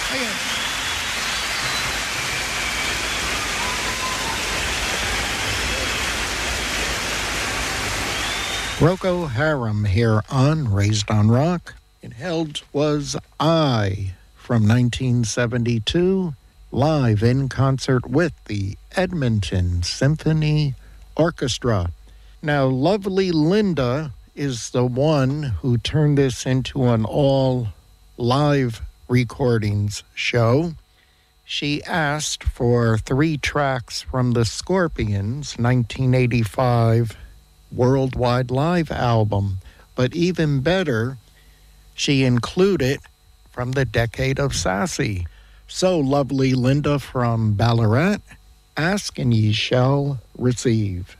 Procol Harum here on Raised on Rock. It held Was I from 1972, live in concert with the Edmonton Symphony Orchestra. Now, lovely Linda is the one who turned this into an all-live recordings show. She asked for 3 tracks from the Scorpions' 1985 Worldwide Live album, but even better, she included from the Decade of Sassy. So, lovely Linda from Ballarat, ask and ye shall receive.